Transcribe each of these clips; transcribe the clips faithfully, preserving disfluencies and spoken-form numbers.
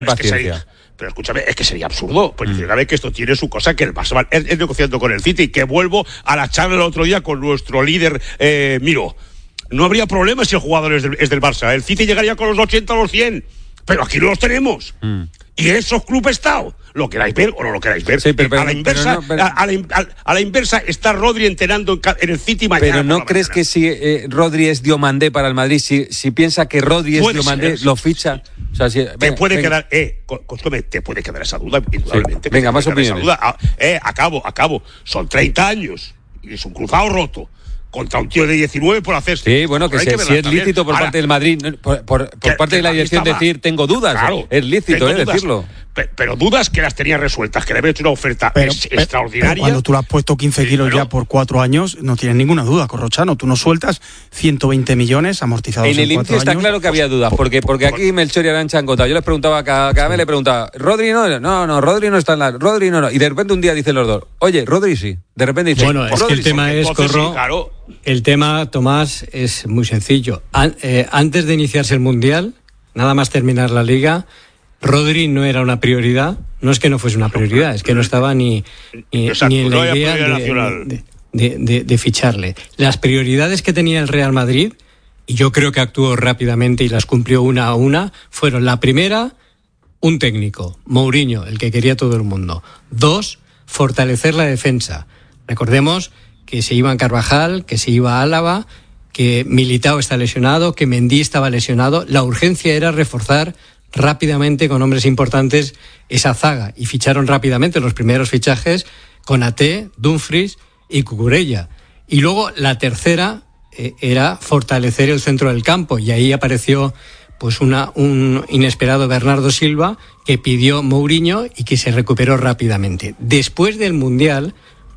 paciencia. Es que sería, pero escúchame, es que sería absurdo. Pues mm. vez que esto tiene su cosa, que el Barça es, es negociando con el City, que vuelvo a la charla el otro día con nuestro líder, eh, Miro. No habría problema si el jugador es del, es del Barça. El City llegaría con los ochenta o los cien. Pero aquí no los tenemos. Mm. Y esos clubes Estado, lo queráis ver o no lo queráis ver. Sí, pero, pero, a la inversa, no, pero... a, a, la, a, a la inversa está Rodri entrenando en, en el City mañana. Pero ¿no crees mañana. que si eh, Rodri es Diomandé para el Madrid, si, si piensa que Rodri es Diomandé, lo ficha? O sea, si, te venga, puede venga. quedar, eh, Coscome, te puede quedar esa duda, indudablemente. Sí. Venga, más opiniones. Ah, eh, acabo, acabo. Son treinta años y es un cruzado roto. Contra un tío de diecinueve por hacer. Sí, bueno, que, se, que si es también. lícito por Ahora, parte del Madrid, por, por, por que, parte que de la dirección decir tengo dudas, claro, es lícito eh, decirlo. Pero, pero dudas que las tenía resueltas, que le había hecho una oferta pero, es, pero, extraordinaria. Pero cuando tú le has puesto quince kilos sí, ya por cuatro años, no tienes ninguna duda, Corrochano. Tú no sueltas ciento veinte millones amortizados en, en el INCI está años. Claro que había dudas, porque, porque aquí Melchor y Arantxa han contado. Yo les preguntaba, cada, cada vez le preguntaba, Rodri no, no, no, Rodri no está en la. Rodri no, no. Y de repente un día dicen los dos, oye, Rodri sí. De repente dicen, bueno, es Rodri, que el tema sí. es, Entonces, Corro, sí, claro. el tema, Tomás, es muy sencillo. An, eh, antes de iniciarse el Mundial, nada más terminar la Liga, Rodri no era una prioridad. No es que no fuese una prioridad, es que no estaba ni, ni, Exacto, ni en la no idea de, de, de, de, de ficharle. Las prioridades que tenía el Real Madrid, y yo creo que actuó rápidamente y las cumplió una a una, fueron la primera, un técnico, Mourinho, el que quería todo el mundo. Dos, fortalecer la defensa. Recordemos que se iba Carvajal, que se iba Álava, que Militao está lesionado, que Mendy estaba lesionado. La urgencia era reforzar rápidamente con hombres importantes esa zaga, y ficharon rápidamente los primeros fichajes con Ate, Dumfries y Cucurella. Y luego la tercera eh, era fortalecer el centro del campo, y ahí apareció pues una, un inesperado Bernardo Silva que pidió Mourinho y que se recuperó rápidamente. Después del Mundial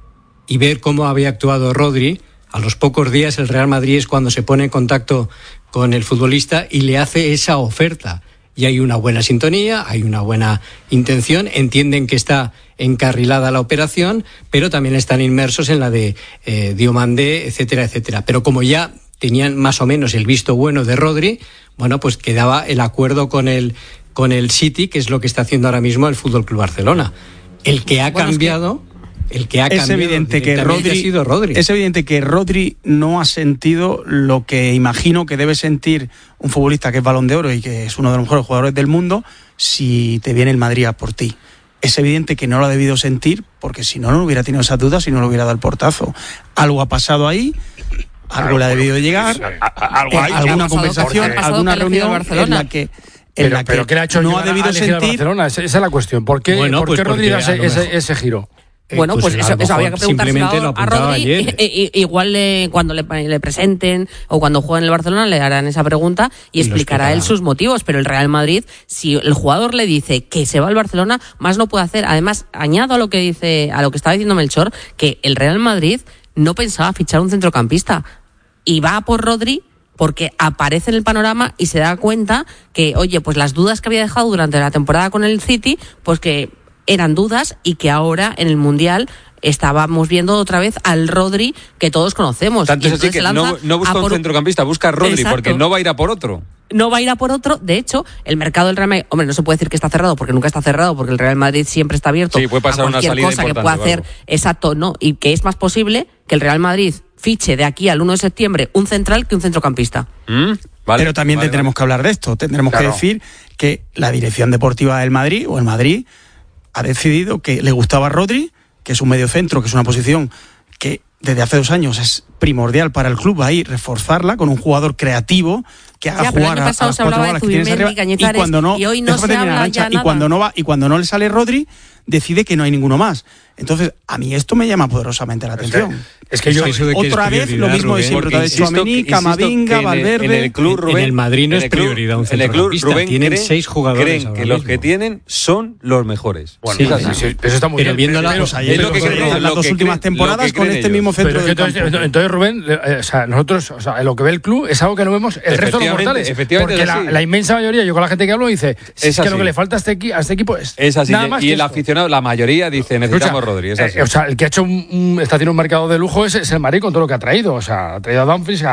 y ver cómo había actuado Rodri, a los pocos días el Real Madrid es cuando se pone en contacto con el futbolista y le hace esa oferta. Y hay una buena sintonía, hay una buena intención, entienden que está encarrilada la operación, pero también están inmersos en la de eh, Diomandé, etcétera, etcétera. Pero como ya tenían más o menos el visto bueno de Rodri, bueno, pues quedaba el acuerdo con el, con el City, que es lo que está haciendo ahora mismo el Fútbol Club Barcelona. El que ha bueno, cambiado... Es que... El que ha es evidente que Rodri, ha sido Rodri. Es evidente que Rodri no ha sentido lo que imagino que debe sentir un futbolista que es Balón de Oro y que es uno de los mejores jugadores del mundo si te viene el Madrid a por ti. Es evidente que no lo ha debido sentir, porque si no, no hubiera tenido esas dudas y no le hubiera dado el portazo. Algo ha pasado ahí, algo claro, le ha debido bueno, llegar, a, a, algo hay, alguna conversación, alguna reunión en la que... En pero, la que pero ¿qué le ha hecho no ha debido sentir Barcelona? Esa es la cuestión. ¿Por qué, bueno, ¿por pues qué Rodri da ese, ese, ese giro? Bueno, pues, pues eso, eso habría que preguntárselo a Rodri. Ayer. I, i, igual le, cuando le, le presenten o cuando juegue en el Barcelona le harán esa pregunta y, y explicará él sus motivos. Pero el Real Madrid, si el jugador le dice que se va al Barcelona, más no puede hacer. Además, añado a lo que dice, a lo que estaba diciendo Melchor, que el Real Madrid no pensaba fichar un centrocampista y va por Rodri porque aparece en el panorama y se da cuenta que, oye, pues las dudas que había dejado durante la temporada con el City, pues que eran dudas y que ahora en el Mundial estábamos viendo otra vez al Rodri que todos conocemos. Tanto es así que no, no busca un centrocampista, busca a Rodri. Exacto. Porque no va a ir a por otro. No va a ir a por otro. De hecho, el mercado del Real Madrid, hombre, no se puede decir que está cerrado porque nunca está cerrado, porque el Real Madrid siempre está abierto. Sí, puede pasar a cualquier una salida cosa que importante, pueda hacer. Claro. Exacto, no. Y que es más posible que el Real Madrid fiche de aquí al uno de septiembre un central que un centrocampista. Mm, vale, Pero también vale, tendremos vale. que hablar de esto. Tendremos claro. que decir que la dirección deportiva del Madrid o el Madrid ha decidido que le gustaba Rodri, que es un mediocentro, que es una posición que desde hace dos años es primordial para el club, ahí reforzarla con un jugador creativo que haga ya, jugar a, a las cuatro balas que tienes arriba, y cuando no, y hoy no se habla Arantxa, ya y nada. cuando no va y cuando no le sale Rodri decide que no hay ninguno más. Entonces, a mí esto me llama poderosamente la atención. Es que yo eso de que otra vez lo mismo de siempre, otra vez Tchouaméni, Camavinga, Valverde. En el club Rubén, en el Madrid no es prioridad un centrocampista. Rubén tienen creen, seis jugadores. Creen que los mismo. que tienen son los mejores. Bueno, sí, sí, sí, eso está muy pero bien. Viendo la, Pues ayer es lo que creen, creen, las lo dos que últimas creen, temporadas con este ellos. mismo centro Pero del entonces, campo. entonces, Rubén, eh, o sea, nosotros, o sea, lo que ve el club es algo que no vemos el resto de los mortales. Efectivamente, porque la, la inmensa mayoría, yo con la gente que hablo, dice es, es que lo que le falta a este, equi- a este equipo es, es así. nada más y que el esto. aficionado, la mayoría dice necesitamos Escucha, Rodri. Es así. Eh, o sea, el que ha hecho un, un, está haciendo un mercado de lujo es, es el Madrid con todo lo que ha traído. O sea, ha traído a Dumfries, a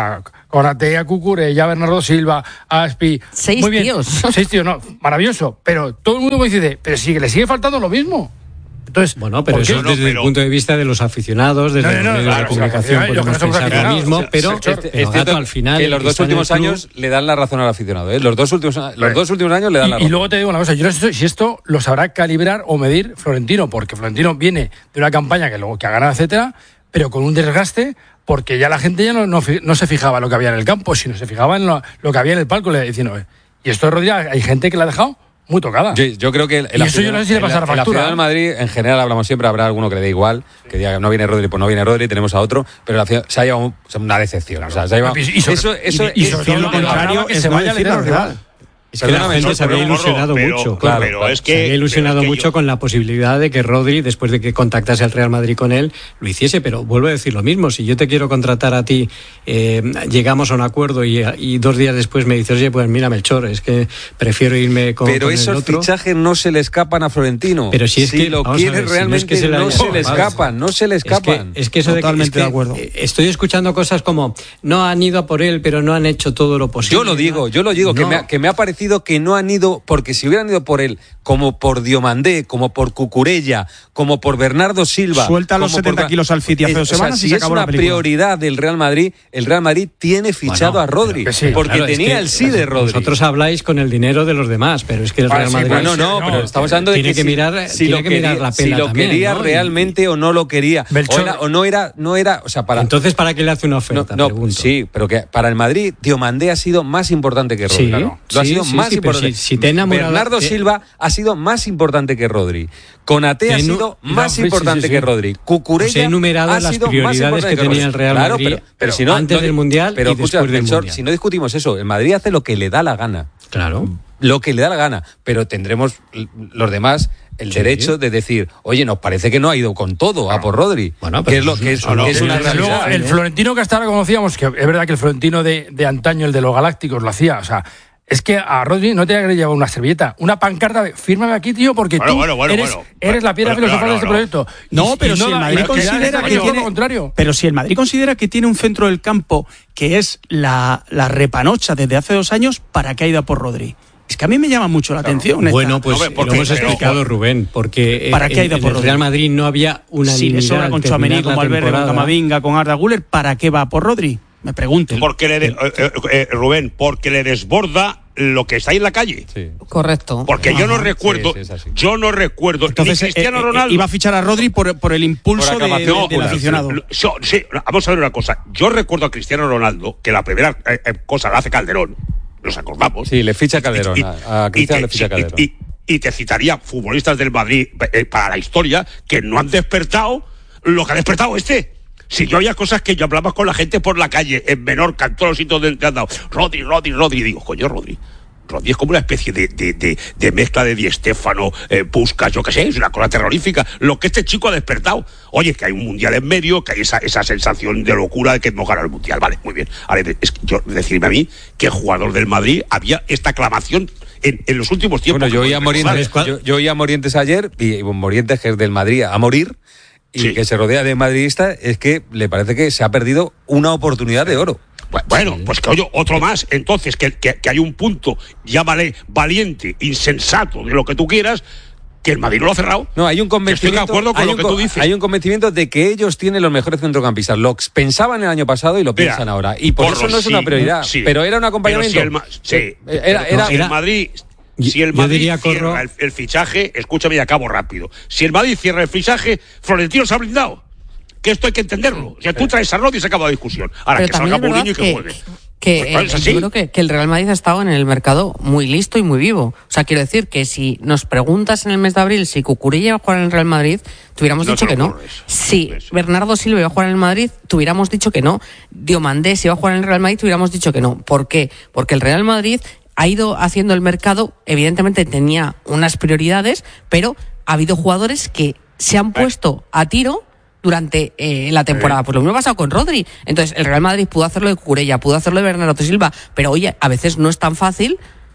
Konaté, Cucurella, Bernardo Silva, Aspi. Seis muy bien. tíos. Seis tíos, no, maravilloso. Pero todo el mundo coincide, pero sí que le sigue faltando lo mismo. Entonces, bueno, pero ¿por eso qué? es desde No, pero- el punto de vista de los aficionados, desde No, no, los no, medios claro, de comunicación claro, podemos yo que no somos pensar lo aficionados, mismo, sí, pero, sí, pero Es Gato, cierto al final que los el dos está en el últimos club- años le dan la razón al aficionado. ¿eh? Los dos últimos, los dos últimos años le dan la Y, razón. y luego te digo una cosa, yo no sé si esto lo sabrá calibrar o medir Florentino, porque Florentino viene de una campaña que luego que ha ganado, etcétera, pero con un desgaste, porque ya la gente ya no, no, fi- no se fijaba en lo que había en el campo, sino se fijaba en lo, lo que había en el palco, le diciendo, "Eh". Y esto de Rodríguez, hay gente que la ha dejado muy tocada. Yo, yo creo que el, Y eso yo no sé si le pasará el- el factura, aficionado del ¿eh? Madrid, en general, hablamos siempre, habrá alguno que le dé igual, que diga no viene Rodri, pues no viene Rodri, tenemos a otro, pero el aficionado se ha llevado un- una decepción. O sea, se ha llevado, Y sobre- eso, eso, y- y es- sobre decir todo lo que contrario que es se no vaya a decir la liderar verdad. rival. Es que la Perdóname, gente Sol, se había pero, ilusionado pero- mucho. claro, claro. pero es Se que- había ilusionado pero es que mucho yo- con la posibilidad de que Rodri, después de que contactase al Real Madrid con él, lo hiciese. Pero vuelvo a decir lo mismo. Si yo te quiero contratar a ti, eh, llegamos a un acuerdo y, y dos días después me dices, oye, pues mira, Melchor, es que prefiero irme con, pero con el esos otro. fichajes no se le escapan a Florentino. Pero si es que, lo vamos a quiere ver, si no es realmente, que se le no haya se le escapado. escapan, no se le Es que, escapan. es que eso de que- Totalmente es que, de acuerdo. eh, estoy escuchando cosas como no han ido a por él, pero no han hecho todo lo posible. Yo lo digo, yo lo digo, que, No. me ha, que me ha parecido que no han ido, porque si hubieran ido por él, como por Diomandé, como por Cucurella, como por Bernardo Silva. Suelta los como por- setenta kilos al City hace Es- dos o sea, semanas y si se es acabó una la película. prioridad del Real Madrid, el Real Madrid tiene fichado Bueno, a Rodri, que sí, porque Claro, es tenía que el sí de Rodri. Vosotros habláis con el dinero de los demás, pero es que el Ah, Real sí, Madrid. Bueno, Sí, no, no, pero estamos hablando de tiene que, que si- mirar- si tiene lo que mirar quería, la si pela lo también, quería ¿no? Y- realmente o no lo quería, o, Melchor- era- o no era, no era, o sea, para Entonces, ¿para qué le hace una no, oferta? no, Pregunto. sí, pero que para el Madrid Diomandé ha sido más importante que Rodri. Sí, Claro. Lo ha sí, sido sí, más sí, pero importante. si- si te ha enamorado- Bernardo te- Silva ha sido más importante que Rodri. Konaté ha Te enu- sido no, más sí, sí, importante sí, sí. que Rodri. Cucurella Os he enumerado ha las sido más prioridades importante que Rodri. tenía el Real Claro, Madrid pero, pero si no, antes no- del Mundial pero y escucha, después del Melchor, Mundial. si no discutimos eso, el Madrid hace lo que le da la gana. Claro. Lo que le da la gana, pero tendremos l- los demás el Sí. derecho de decir, oye, nos parece que no ha ido con todo a por Rodri. Bueno, que pero es lo eso que es- es, no, no, que es pero una Desde realidad. luego, el Florentino que hasta ahora conocíamos, que es verdad que el Florentino de, de antaño, el de los Galácticos, lo hacía, o sea, es que a Rodri no te había llevado una servilleta, una pancarta de fírmame aquí, tío, porque Bueno, tú bueno, bueno, eres, bueno. eres la piedra Bueno, filosofal no, de este no, proyecto. No, Y- pero y si el da- Madrid y que considera da- que todo tiene, lo contrario. pero si el Madrid considera que tiene un centro del campo que es la, la repanocha desde hace dos años, ¿para qué ha ido a por Rodri? Es que a mí me llama mucho la atención. esta- Bueno, pues Hombre, lo porque- hemos pero- explicado, Rubén, porque ¿Para eh, qué ha ido en, por en el Rodri? Real Madrid no había una si le sobra con Tchouaméni, con Valverde, con Camavinga, con Arda Güler, ¿para qué va por Rodri? Me pregunto. Porque le de- eh, eh, eh, Rubén, porque le desborda lo que está ahí en la calle. Sí. Correcto. Porque yo no Ajá. recuerdo, Sí, sí, es así. yo no recuerdo Entonces, ni Cristiano eh, eh, Ronaldo. iba a fichar a Rodri por, por el impulso Por de- de- aclamación del popular. aficionado. Lo- yo- sí, vamos a ver una cosa. Yo recuerdo a Cristiano Ronaldo que la primera eh, eh, cosa la hace Calderón. Nos acordamos. Sí, le ficha Calderón. Y- y- a a y Cristiano te- le ficha sí, Calderón. y- y- y te citaría futbolistas del Madrid eh, para la historia que no han despertado lo que ha despertado este. Si yo había cosas que yo hablaba con la gente por la calle, en Menorca, en todos los sitios donde han dado, Rodri, Rodri, Rodri, y digo, coño, Rodri. Rodri es como una especie de, de, de, de mezcla de Di Stéfano, eh, Puskás, yo qué sé, es una cosa terrorífica. Lo que este chico ha despertado. Oye, que hay un mundial en medio, que hay esa, esa sensación de locura de que hemos ganado el mundial. Vale, muy bien. Ahora, es que yo, decirme a mí que jugador del Madrid había esta aclamación en, en los últimos tiempos. Bueno, yo que oía a podemos Morientes, recordar. yo, yo oía a Morientes ayer, y Morientes, que es del Madrid a morir, y Sí. que se rodea de madridistas, es que le parece que se ha perdido una oportunidad de oro. Bueno, pues que oye, otro más. Entonces, que, que, que hay un punto, llámale valiente, insensato, de lo que tú quieras, que el Madrid no lo ha cerrado. No, hay un convencimiento. Estoy de acuerdo con hay lo un que co- tú dices. Hay un convencimiento de que ellos tienen los mejores centrocampistas. Lo pensaban el año pasado y lo Mira, piensan ahora. Y por Porro, eso no es sí, una prioridad. sí. Pero era un acompañamiento. Pero si el, Ma- sí, Eh, Era, pero era, si el era- Madrid. Yo- Si el yo Madrid diría, cierra Corro- el, el fichaje, escúchame y acabo rápido. Si el Madrid cierra el fichaje, Florentino se ha blindado. Que esto hay que entenderlo. O sea, tú traes a Rodri y se acaba la discusión. Ahora Pero que también salga es verdad Mourinho y que, que, juegue. que, Pues claro, es eh, así. yo creo que, que el Real Madrid ha estado en el mercado muy listo y muy vivo. O sea, quiero decir que si nos preguntas en el mes de abril si Cucurella iba a jugar en el Real Madrid, te hubiéramos No dicho te que lo no. ocurres. Si Eso. Bernardo Silva iba a jugar en el Madrid, te hubiéramos dicho que no. Diomandé si iba a jugar en el Real Madrid, te hubiéramos dicho que no. ¿Por qué? Porque el Real Madrid ha ido haciendo el mercado, evidentemente tenía unas prioridades, pero ha habido jugadores que se han puesto a tiro durante eh, la temporada. Pues lo mismo ha pasado con Rodri. Entonces, el Real Madrid pudo hacerlo de Cucurella, pudo hacerlo de Bernardo Silva, pero oye, a veces no es tan fácil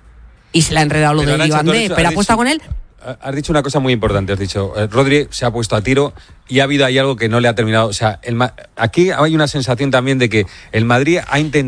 y se le ha enredado lo Pero, de Arantxa, tú has Diomandé, dicho- pero has apuesta dicho- con él. Has dicho una cosa muy importante, has dicho, eh, Rodri se ha puesto a tiro y ha habido ahí algo que no le ha terminado. O sea, el Ma- aquí hay una sensación también de que el Madrid ha intentado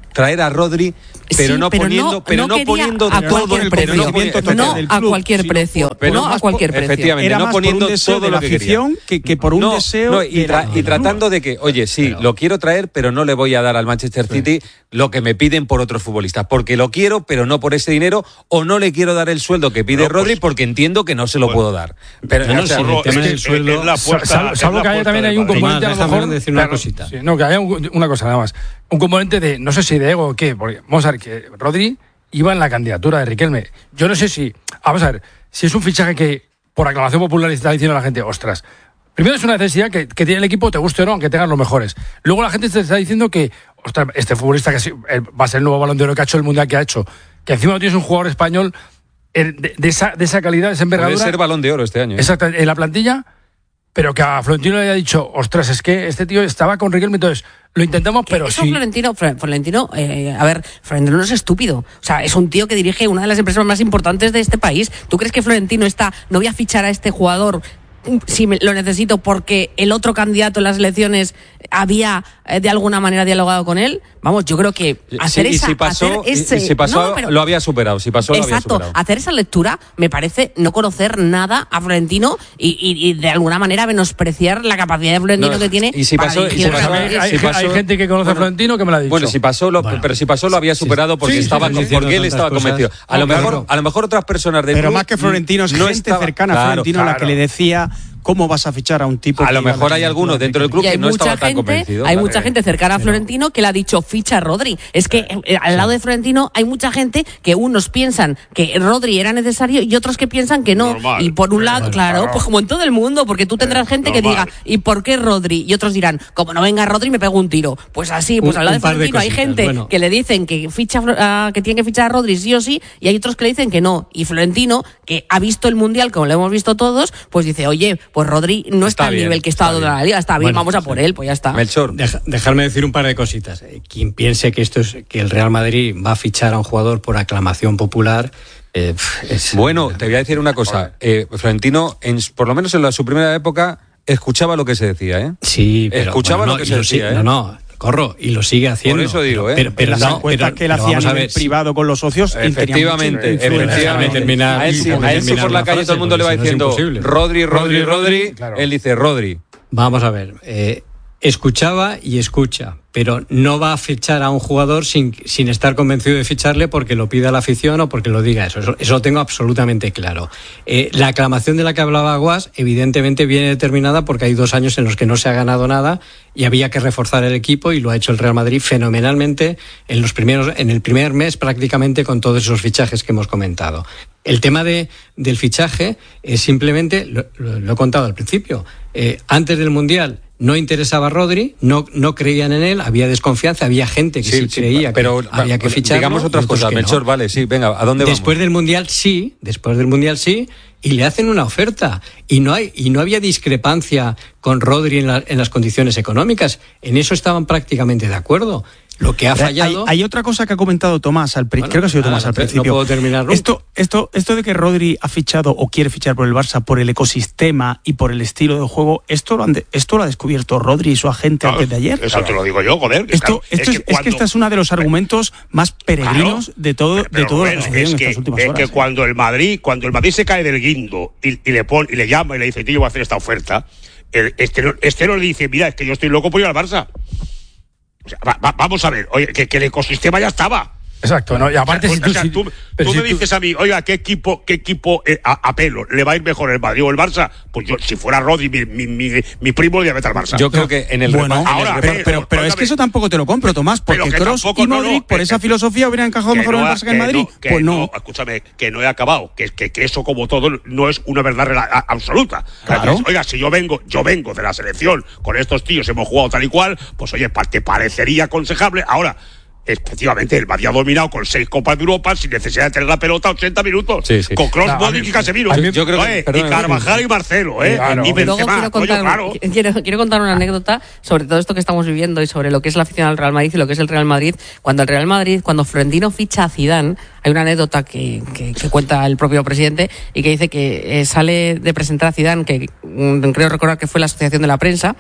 traer a Rodri, pero Sí, no pero poniendo, no- pero no no quería poniendo a todo cualquier el precio. pero no poni- total No del a club, cualquier sino precio. por- No más a cualquier por- precio. Efectivamente, Era no más poniendo por un deseo todo de lo la que quería. afición que, que por un No, deseo no, y, de la- tra- y tratando de que, oye, sí, Pero- lo quiero traer, pero no le voy a dar al Manchester City lo que me piden por otros futbolistas, porque lo quiero, pero no por ese dinero, o no le quiero dar el sueldo que pide No, pues- Rodri porque entiendo que no se lo Bueno. puedo dar. Pero No, no, o sea, sí, el Porro, tema es que del sueldo- es la puerta- Sal- es salvo la que haya puerta también del hay un Madrid. componente a lo Tomás, mejor. déjame decir una claro, cosita. sí, no, que haya un- una cosa nada más. Un componente de, no sé si de ego o qué, porque vamos a ver que Rodri iba en la candidatura de Riquelme. Yo no sé si, vamos a ver, si es un fichaje que por aclamación popular está diciendo la gente, ostras, primero es una necesidad que, que tiene el equipo, te guste o no, aunque tengan los mejores. Luego la gente te está diciendo que, ostras, este futbolista que sí, eh, va a ser el nuevo Balón de Oro que ha hecho el Mundial que ha hecho, que encima no tienes un jugador español eh, de, de esa, de esa calidad, de esa puede envergadura. ser Balón de Oro este año. ¿eh? Exacto, en la plantilla, pero que a Florentino le haya dicho, ostras, es que este tío estaba con Riquelme, entonces lo intentamos, pero Eso sí. Florentino, Fre- Florentino eh, a ver, Florentino no es estúpido. O sea, es un tío que dirige una de las empresas más importantes de este país. ¿Tú crees que Florentino está, no voy a fichar a este jugador si me, lo necesito porque el otro candidato en las elecciones había eh, de alguna manera dialogado con él? Vamos, yo creo que hacer Sí, y esa, si pasó, hacer y- ese, y si pasó no, pero- lo había superado. Si pasó, lo había Exacto, superado. hacer esa lectura me parece no conocer nada a Florentino y, y- y de alguna manera menospreciar la capacidad de Florentino No, que tiene y si para pasó- y dirigir si el pasó- Real Hay, Madrid. hay- si pasó- hay gente que conoce a Florentino que me lo ha dicho. Bueno, si pasó, lo, Bueno. pero si pasó lo había superado porque sí, sí, estaba sí, con- sí, porque él diciendo estaba tantas convencido. cosas. A lo Ah, mejor, claro. a lo mejor otras personas del Pero club más que Florentino es no gente estaba- cercana claro, a Florentino a la claro. que le decía cómo vas a fichar a un tipo A que lo iba mejor la hay alguno candidatura dentro del de club Y hay que no mucha estaba tan gente, convencido. hay Vale. mucha gente cercana a Florentino que le ha dicho ficha a Rodri. Es que eh, al lado de Florentino hay mucha gente que unos piensan que Rodri era necesario y otros que piensan que no. Normal. Y por un lado, Normal. claro, Claro. pues como en todo el mundo, porque tú tendrás gente que normal. diga, ¿y por qué Rodri? Y otros dirán, como no venga Rodri me pego un tiro. Pues así, pues Un- al lado un de par de Florentino hay cositas, gente bueno. que le dicen que ficha a- que tiene que fichar a Rodri sí o sí, y hay otros que le dicen que no. Y Florentino, que ha visto el Mundial como lo hemos visto todos, pues dice, oye, pues Rodri no está, Está al bien, nivel que está está, toda la liga, está bien, Bueno, vamos a por sí. él, pues ya está. Melchor. Deja- dejarme decir un par de cositas. Eh, Quien piense que esto es que el Real Madrid va a fichar a un jugador por aclamación popular, eh, pf, es, Bueno, te voy a decir una cosa. Eh, Florentino, en, por lo menos en la, su primera época, escuchaba lo que se decía, ¿eh? sí, pero escuchaba bueno, lo que y se sigue- decía, ¿eh? No, no, corro y lo sigue haciendo. Por eso digo, pero, ¿eh? Pero, pero las no, encuestas pero- que él pero hacía a vamos a nivel ver, sí. privado con los socios y tenía Efectivamente, mucha influencia. efectivamente. Déjame terminar, A él, sí, déjame a él sí terminar por la la calle frase, todo el mundo le va porque si no es diciendo imposible. Rodri, Rodri, Rodri, Rodri. claro. Él dice Rodri. Vamos a ver, eh, escuchaba y escucha, pero no va a fichar a un jugador sin, sin estar convencido de ficharle porque lo pida la afición o porque lo diga eso. Eso, eso lo tengo absolutamente claro. Eh, la aclamación de la que hablaba Aguas, evidentemente viene determinada porque hay dos años en los que no se ha ganado nada y había que reforzar el equipo y lo ha hecho el Real Madrid fenomenalmente en los primeros, en el primer mes prácticamente con todos esos fichajes que hemos comentado. El tema de, del fichaje es simplemente, lo, lo- lo he contado al principio, eh, antes del Mundial no interesaba a Rodri, no, no creían en él, había desconfianza, había gente que sí, creía pero que había que ficharlo. digamos otras y otros cosas, que no. Melchor, vale, sí, venga, ¿a dónde Después vamos? del Mundial sí, después del Mundial sí, y le hacen una oferta. Y no hay y no había discrepancia con Rodri en, la- en las condiciones económicas. En eso estaban prácticamente de acuerdo. Lo que ha Pero fallado... Hay, hay otra cosa que ha comentado Tomás al principio. Bueno, Creo que ha sido nada, Tomás al no te- no principio. puedo terminar nunca. Esto, esto, esto de que Rodri ha fichado o quiere fichar por el Barça por el ecosistema y por el estilo de juego, esto lo, han de- esto lo ha descubierto Rodri y su agente Claro, antes de ayer. Eso te lo digo yo, joder. que Esto, claro, esto es, es que cuando- este es uno de los argumentos más peregrinos Claro, de todo, pero, de todo lo que Rubén, ha sucedido es en que, estas últimas es horas. que ¿eh? cuando el Madrid, cuando el Madrid se cae del guindo y, y le pone, y le llama y le dice, tío, yo voy a hacer esta oferta, el, este, no- este no le dice, mira, es que yo estoy loco por ir al Barça. O sea, va- va- vamos a ver, oye, que, que el ecosistema ya estaba. Exacto, ¿no? Y aparte, o sea, si pues, tú, o sea, si- tú, pero tú si me dices a mí, oiga, ¿qué equipo, qué equipo eh, a, a pelo le va a ir mejor, el Madrid o el Barça? Pues yo, si fuera Rodri, mi, mi, mi, mi primo, le iba a meter al Barça. Yo creo que en el Bueno, repa- en el ahora, repa- pero, pero, pero es que eso tampoco te lo compro, Tomás, Pero porque que Kroos tampoco, y no, no, Modric, por que- esa que- filosofía, hubieran encajado que mejor en el ha- Barça que en el Madrid. no, que Pues no. escúchame, que no he acabado, que, que, que eso como todo no es una verdad rela- a- absoluta. Claro. Entonces, oiga, si yo vengo, yo vengo de la selección, con estos tíos hemos jugado tal y cual, pues oye, pa- te parecería aconsejable. Ahora, efectivamente, el Madrid ha dominado con seis Copas de Europa sin necesidad de tener la pelota ochenta minutos. Sí, sí. Con Kroos, Claro, Modric a mí- y Casemiro. a mí- yo creo que- Oye, perdona, y Carvajal y Marcelo, ¿eh? Claro. Y Y luego Benzema, quiero coño, contar, claro. quiero, quiero contar una anécdota sobre todo esto que estamos viviendo y sobre lo que es la afición al Real Madrid y lo que es el Real Madrid. Cuando el Real Madrid, cuando Florentino ficha a Zidane, hay una anécdota que, que, que cuenta el propio presidente y que dice que eh, sale de presentar a Zidane, que mm, creo recordar que fue la Asociación de la Prensa,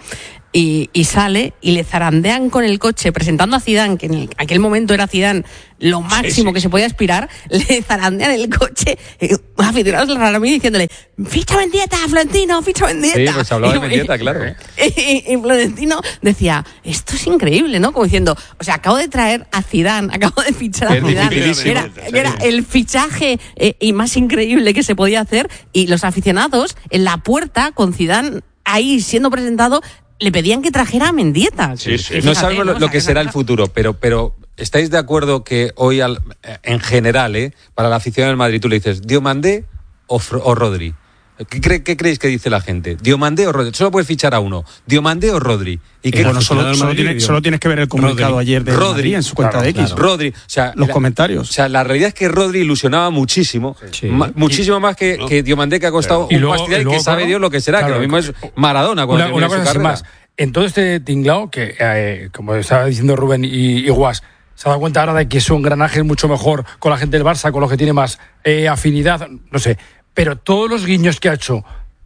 Y, y sale y le zarandean con el coche presentando a Zidane, que en el, aquel momento era Zidane lo máximo sí, sí. que se podía aspirar, le zarandean el coche eh, aficionados del Real Madrid diciéndole ficha Mendieta, Florentino, ficha Mendieta. Sí, pues hablaba de Mendieta, claro. Y, y, y Florentino decía, esto es increíble, ¿no? Como diciendo, o sea, acabo de traer a Zidane, acabo de fichar a Zidane. Era, era el fichaje eh, y más increíble que se podía hacer, y los aficionados en la puerta con Zidane ahí siendo presentado le pedían que trajera a Mendieta. Sí, sí. Fíjate, no sabemos lo, lo que será el futuro, pero, pero ¿estáis de acuerdo que hoy, al, en general, eh, para la afición del Madrid, tú le dices Diomandé o, o Rodri? ¿Qué, cre, ¿Qué creéis que dice la gente? ¿Diomandé o Rodri? Solo puedes fichar a uno. ¿Diomandé o Rodri? Y que bueno, solo, solo, tiene, solo tienes que ver el comunicado Rodri. ayer de Rodri Madrid en su cuenta claro, de X. Claro. Rodri, o sea, los la, comentarios. O sea, la realidad es que Rodri ilusionaba muchísimo, sí. ma, muchísimo y, más que, no. que Diomandé, que ha costado pero, un luego, pastillal y luego, que sabe claro, Dios lo que será, claro, que lo mismo es Maradona cuando una, una cosa su carrera. Más. En todo este tinglao, que eh, como estaba diciendo Rubén y, y Guas, se ha dado cuenta ahora de que es un granaje mucho mejor con la gente del Barça, con los que tiene más eh, afinidad, no sé. Pero todos los guiños que ha hecho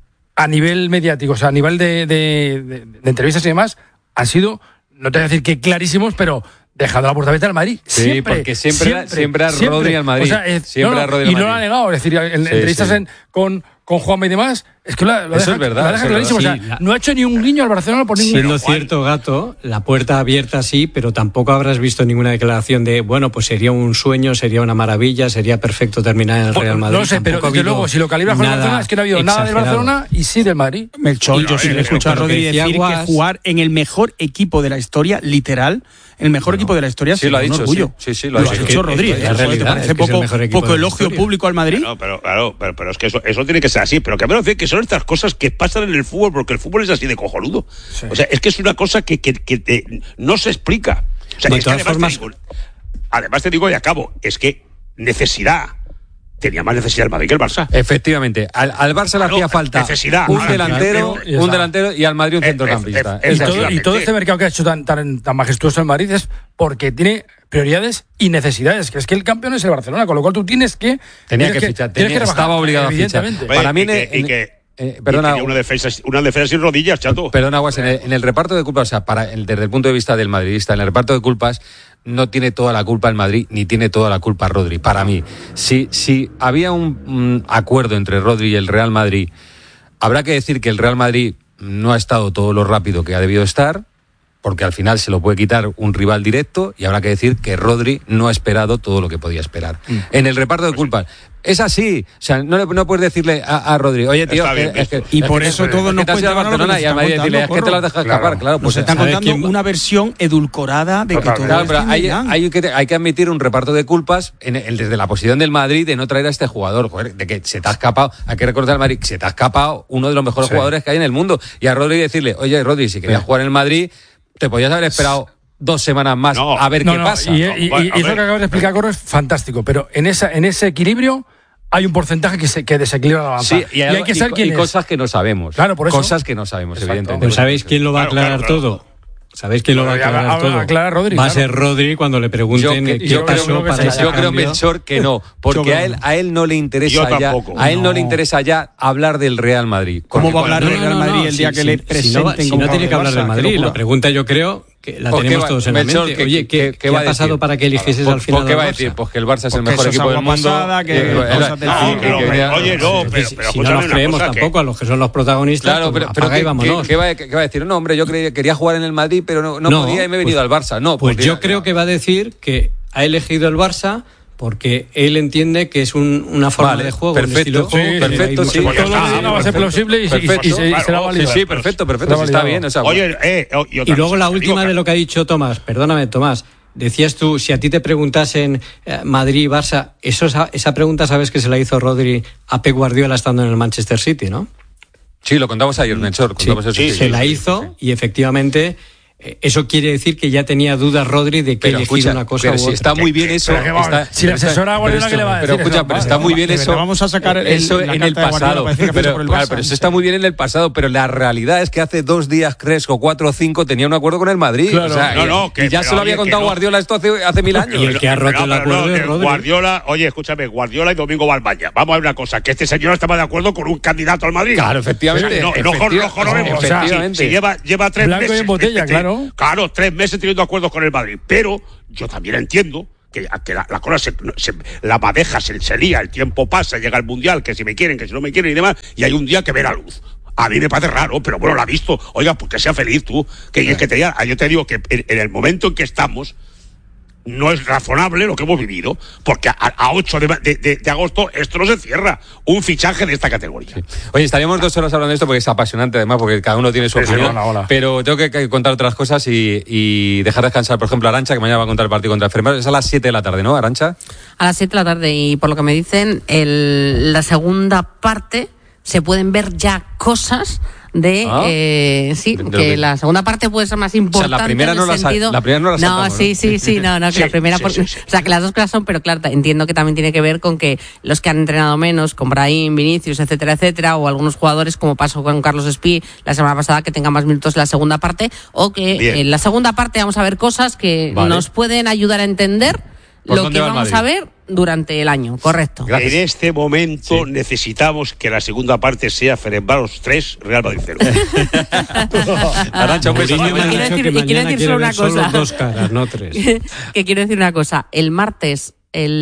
a nivel mediático, o sea, a nivel de, de, de, de entrevistas y demás, han sido, no te voy a decir que clarísimos, pero dejando la puerta abierta al Madrid. Sí, siempre, porque siempre, siempre, siempre a Rodri siempre. al Madrid. O sea, eh, siempre no, a Rodri y al Madrid. no lo ha negado, es decir, en sí, entrevistas sí. En, con, con Juanma y demás, es que lo, lo eso deja, es verdad, lo deja clarísimo. sí, o sea, la... no ha hecho ni un guiño al Barcelona por ningún Siendo cierto, Gato, la puerta abierta sí, pero tampoco habrás visto ninguna declaración de, bueno, pues sería un sueño, sería una maravilla, sería perfecto terminar en el Real Madrid. No lo sé, pero desde luego, si lo calibras con el Barcelona, es que no ha habido nada del Barcelona y sí del Madrid. Melchor, yo sí le he escuchado a Rodri decir Guas... que jugar en el mejor equipo de la historia, literal, el mejor no. equipo de la historia, sí, lo ha dicho, un orgullo. Sí, sí, lo, lo ha dicho, dicho Rodri. La realidad parece es que poco, es el poco elogio público al Madrid. No, pero claro, pero, pero es que eso, eso tiene que ser así. Pero que me parece que son estas cosas que pasan en el fútbol, porque el fútbol es así de cojonudo. Sí. O sea, es que es una cosa que, que, que te, no se explica. O sea, de es todas que además, formas... te digo, además te digo y acabo, es que necesidad. Tenía más necesidad el Madrid que el Barça. Efectivamente, al, al Barça le hacía falta necesidad, un ah, delantero, claro, un delantero y al Madrid un centrocampista. E, e, e, y, todo, y todo este mercado que ha hecho tan, tan, tan majestuoso el Madrid es porque tiene prioridades y necesidades, que es que el campeón es el Barcelona, con lo cual tú tienes que tenía tienes que fichar, que, tenía, que estaba obligado a fichar. Para mí y que, en, y que Eh, perdona, y una defensa, una defensa sin rodillas, chato. Perdona, Guas, en el, en el reparto de culpas, o sea, para el, desde el punto de vista del madridista, en el reparto de culpas no tiene toda la culpa el Madrid, ni tiene toda la culpa Rodri. Para mí, si, si había un, un acuerdo entre Rodri y el Real Madrid, habrá que decir que el Real Madrid no ha estado todo lo rápido que ha debido estar, porque al final se lo puede quitar un rival directo, y habrá que decir que Rodri no ha esperado todo lo que podía esperar. Mm. En el reparto de culpas, es así, o sea, no, le, no puedes decirle a, a Rodri, oye tío, que, es que, y es por que, eso todos nos cuentan a Barcelona y a Madrid decirle, es que te lo has dejado claro, escapar, claro, pues nos están contando quién... una versión edulcorada de claro, que todo claro, pero hay, hay, hay, que, hay que admitir un reparto de culpas en el, desde la posición del Madrid de no traer a este jugador, joder, de que se te ha escapado, hay que recordar al Madrid, que se te ha escapado uno de los mejores sí. jugadores que hay en el mundo, y a Rodri decirle, oye Rodri, si querías sí. jugar en el Madrid, te podías haber esperado dos semanas más no, a ver no, qué no, pasa. Y, y, y, y eso que acabas de explicar, Corro, es fantástico, pero en esa en ese equilibrio hay un porcentaje que, se, que desequilibra la balanza. Sí, y, hay, y hay que ser quien y cosas que no sabemos. Claro, por eso. Cosas que no sabemos, Exacto. evidentemente. Pues ¿sabéis quién lo va a aclarar claro, claro, claro. todo? ¿Sabéis quién lo va a aclarar a, a, todo? A aclarar Rodri, va claro. a ser Rodri cuando le pregunten yo, qué yo pasó creo, para ese Yo creo, cambio. Melchor, que no, porque a él, a él no le interesa ya, a él no. no le interesa ya hablar del Real Madrid. ¿Cómo va a hablar del no, Real no, Madrid no, el día si, que si, le si presenten? No, si no tiene que hablar del Madrid, la pregunta yo creo que la tenemos todos en la mente. Melchor, Oye, ¿qué, ¿qué, qué ha pasado para que eligieses al final? ¿Qué va a decir? Pues que el Barça es el mejor equipo del mundo. Oye, no, pero si no nos creemos tampoco a los que son los protagonistas, claro, pero apaga y vámonos. ¿Qué va a decir? No, hombre, yo quería jugar en el Madrid, pero no podía y me he venido al Barça. No, pues yo creo que va a decir que ha elegido el Barça porque él entiende que es un, una forma vale, de juego, perfecto, un estilo de juego. Sí, perfecto, sí. Todo lo que va a ser plausible y, y, y, y será válido. Sí, sí, perfecto, perfecto, sí, está bien. O sea, Oye, eh, y, y luego la última digo, de lo que ha dicho Tomás, perdóname, Tomás. Decías tú, si a ti te preguntasen eh, Madrid y Barça, eso, esa pregunta sabes que se la hizo Rodri a Pep Guardiola estando en el Manchester City, ¿no? Sí, lo contamos ayer, Melchor. Sí, eso, sí, sí, se sí, la sí, hizo sí. y efectivamente Eso quiere decir que ya tenía dudas Rodri de que pero elegir escucha, una cosa pero u si otra. está muy bien eso. Pero que vamos, está, si le asesora a Guardiola, ¿qué le va a decir? Pero escucha, Eso, pero vale, está muy bien vale, eso. vamos a sacar el- eso la en el carta de Guardiola pasado. para decir que Pero, por el claro, Barça, pero eso sí. está muy bien en el pasado. Pero la realidad es que hace dos días, tres o cuatro o cinco tenía un acuerdo con el Madrid. Claro. O sea, No, y- no, que- y ya pero se lo había oye, contado que no. Guardiola esto hace, hace mil años. Y el que ha roto el pero acuerdo no, es que Rodri. Guardiola, oye, escúchame, Guardiola y Domingo Balbaña. Vamos a ver una cosa, que este señor estaba de acuerdo con un candidato al Madrid. Claro, efectivamente. O sea, no, no, efectiva- no jorobemos. o sea, efectivamente. Si, si lleva, lleva tres Blanco y meses. en botella, este, claro. Claro, tres meses teniendo acuerdos con el Madrid. Pero yo también entiendo que, que la, la cosa se, se- la madeja se, se lía, el tiempo pasa, llega el mundial, que si me quieren, que si no me quieren y demás, y hay un día que ve la luz. A mí me parece raro, pero bueno, la ha visto. Oiga, pues que sea feliz tú. Que, es que te diga, yo te digo que en, en el momento en que estamos, no es razonable lo que hemos vivido, porque a, a ocho de, de, de, de agosto esto no se cierra. Un fichaje de esta categoría. Oye, estaríamos dos horas hablando de esto porque es apasionante además, porque cada uno tiene su Sí, sí, opinión. hola, hola. Pero tengo que, que contar otras cosas y, y dejar descansar, por ejemplo, a Arantxa, que mañana va a contar el partido contra el Fenerbahce. Es a las siete de la tarde, ¿no, Arantxa? A las siete de la tarde, y por lo que me dicen, el, la segunda parte se pueden ver ya cosas de Ah. eh, sí, De- de que lo que- la segunda parte puede ser más O importante. sea, la primera en no el la sa- sentido, la primera no la no, saltamos, sí, ¿no? sí, sí, no, no, que Sí, la primera, sí, por- sí, sí. o sea, que las dos cosas son, pero claro, entiendo que también tiene que ver con que los que han entrenado menos, con Brahim, Vinicius, etcétera, etcétera, o algunos jugadores, como pasó con Carlos Espí la semana pasada, que tengan más minutos en la segunda parte, o que Bien. en la segunda parte vamos a ver cosas que Vale. nos pueden ayudar a entender ¿Por lo dónde que va el vamos Madrid? a ver durante el año, correcto. Gracias. En este momento Sí. necesitamos que la segunda parte sea Fenerbahce tres, Real Madrid cero. Arantxa, un beso. Mourinho me Hasta ha quiero mañana. dicho decir- que y quiero mañana decir quiere solo ver una solo cosa. dos caras, no tres. Que quiero decir una cosa, el martes,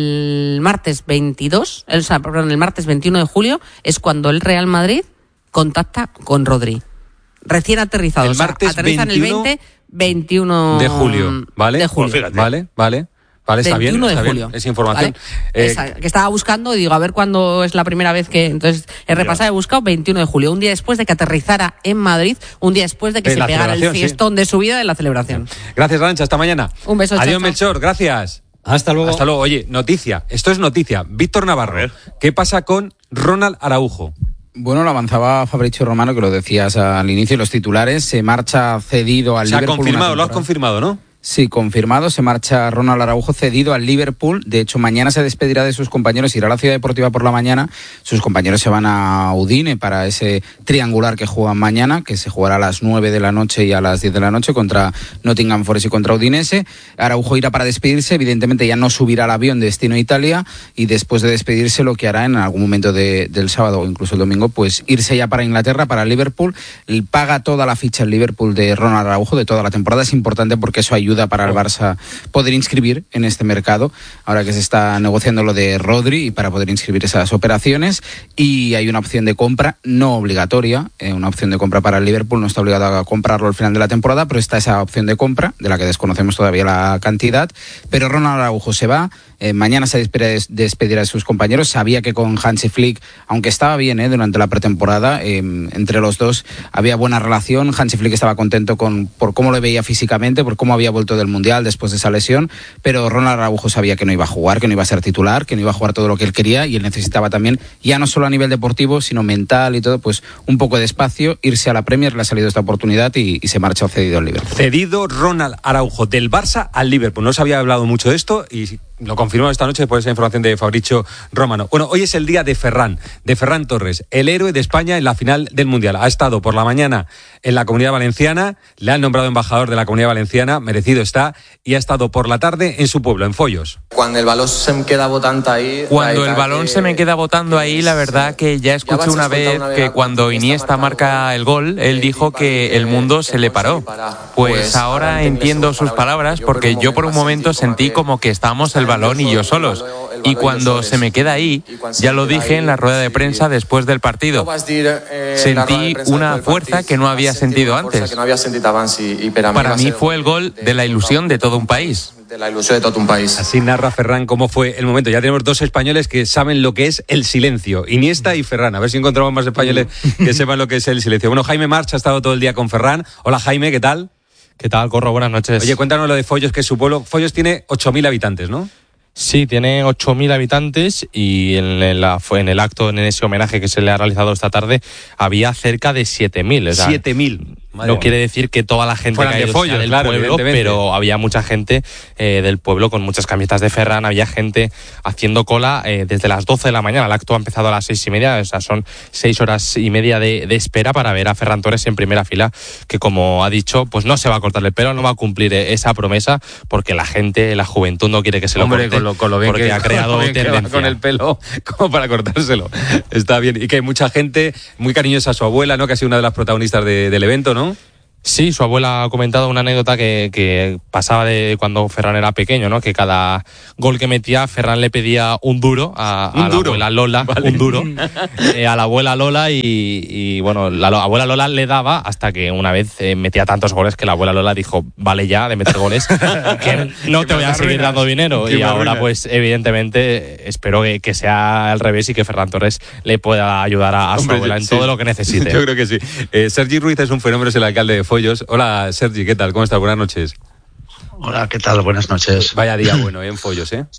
el martes veintidós, el, o sea, perdón, el martes veintiuno de julio es cuando el Real Madrid contacta con Rodri. Recién aterrizado, El o sea, martes aterrizan veintiuno el veinte, veintiuno de julio, ¿vale? De julio. Pues fíjate. Vale, vale. Vale, está bien, veintiuno de está bien. julio. Es información. ¿Vale? Eh, Esa, que estaba buscando y digo, a ver cuándo es la primera vez que. Entonces, he repasado, he buscado veintiuno de julio, un día después de que aterrizara en Madrid, un día después de que De se la pegara el celebración, sí. fiestón de su vida de la celebración. Gracias, Arantxa. Hasta mañana. Un beso, chao, Adiós, chao. Melchor. Gracias. Hasta luego. Hasta luego. Oye, noticia. Esto es noticia. Víctor A Navarro. ver. ¿Qué pasa con Ronald Araujo? Bueno, lo avanzaba Fabrizio Romano, que lo decías al inicio, los titulares, se marcha cedido al Se ha Liverpool. una confirmado, lo has temporada. confirmado, ¿no? Sí, confirmado, se marcha Ronald Araujo cedido al Liverpool. De hecho, mañana se despedirá de sus compañeros, irá a la Ciudad Deportiva por la mañana. Sus compañeros se van a Udine para ese triangular que juegan mañana, que se jugará a las nueve de la noche y a las diez de la noche contra Nottingham Forest y contra Udinese. Araujo irá para despedirse, evidentemente ya no subirá al avión de destino a Italia, y después de despedirse lo que hará en algún momento de, del sábado o incluso el domingo, pues irse ya para Inglaterra, para Liverpool. Paga toda la ficha el Liverpool de Ronald Araujo de toda la temporada. Es importante porque eso ayuda para el Barça poder inscribir en este mercado, ahora que se está negociando lo de Rodri, y para poder inscribir esas operaciones. Y hay una opción de compra no obligatoria, eh, una opción de compra para el Liverpool, no está obligado a comprarlo al final de la temporada, pero está esa opción de compra, de la que desconocemos todavía la cantidad. Pero Ronald Araujo se va, eh, mañana se despedirá, despedirá de sus compañeros. Sabía que con Hansi Flick, aunque estaba bien eh, durante la pretemporada, eh, entre los dos había buena relación. Hansi Flick estaba contento con por cómo lo veía físicamente, por cómo había vuelto del Mundial después de esa lesión, pero Ronald Araujo sabía que no iba a jugar, que no iba a ser titular, que no iba a jugar todo lo que él quería, y él necesitaba también, ya no solo a nivel deportivo, sino mental y todo, pues un poco de espacio, irse a la Premier. Le ha salido esta oportunidad y, y se marcha cedido al Liverpool. Cedido Ronald Araujo del Barça al Liverpool. No se había hablado mucho de esto y lo confirmamos esta noche después de esa información de Fabrizio Romano. Bueno, hoy es el día de Ferran, de Ferran Torres, el héroe de España en la final del Mundial. Ha estado por la mañana en la Comunidad Valenciana, le han nombrado embajador de la Comunidad Valenciana, merecido está, y ha estado por la tarde en su pueblo, en Follos. Cuando el balón se me queda botando ahí... Cuando el balón se me queda botando ahí, la verdad que ya escuché una vez que cuando Iniesta marca el gol, él dijo que el mundo se le paró. Pues ahora entiendo sus palabras, porque yo por un momento sentí como que estábamos el balón y yo solos. Y cuando se me queda ahí, ya lo dije en la rueda de prensa después del partido, sentí una fuerza que no había sentido antes. Para mí fue el gol de la ilusión de todo un país. De la ilusión de todo un país. Así narra Ferran cómo fue el momento. Ya tenemos dos españoles que saben lo que es el silencio, Iniesta y Ferran. A ver si encontramos más españoles que sepan lo que es el silencio. Bueno, Jaime March ha estado todo el día con Ferran. Hola, Jaime, ¿qué tal? ¿Qué tal, Corro? Buenas noches. Oye, cuéntanos lo de Follos, que es su pueblo. Follos tiene ocho mil habitantes, ¿no? Sí, tiene ocho mil habitantes y en, la, en el acto, en ese homenaje que se le ha realizado esta tarde, había cerca de siete mil. O sea, siete mil. Madre no quiere decir que toda la gente Fueran que ha de ido follos, sea del claro, pueblo, pero había mucha gente eh, del pueblo con muchas camisetas de Ferran, había gente haciendo cola eh, desde las doce de la mañana. El acto ha empezado a las seis y media, o sea, son seis horas y media de, de espera para ver a Ferran Torres en primera fila, que como ha dicho, pues no se va a cortar el pelo, no va a cumplir esa promesa, porque la gente, la juventud no quiere que se lo Hombre, corte, con lo, con lo bien porque que, ha creado con, tendencia. con el pelo como para cortárselo. Está bien. Y que hay mucha gente muy cariñosa a su abuela, ¿no? Que ha sido una de las protagonistas de, del evento, ¿no? Sí, su abuela ha comentado una anécdota que, que pasaba de cuando Ferran era pequeño, ¿no? Que cada gol que metía, Ferran le pedía un duro a, a ¿Un la duro? abuela Lola, vale. un duro, eh, a la abuela Lola y, y bueno, la abuela Lola le daba hasta que una vez eh, metía tantos goles que la abuela Lola dijo, vale ya de meter goles, que no te voy a seguir dando dinero. Y ahora pues evidentemente espero que, que sea al revés y que Ferran Torres le pueda ayudar a, a Hombre, su abuela en sí. todo lo que necesite. Yo creo que sí. Eh, Sergi Ruiz es un fenómeno, es el alcalde de Follos. Hola, Sergi, ¿qué tal? ¿Cómo estás? Buenas noches. Hola, ¿qué tal? Buenas noches. Vaya día bueno, ¿eh? En Follos, ¿eh?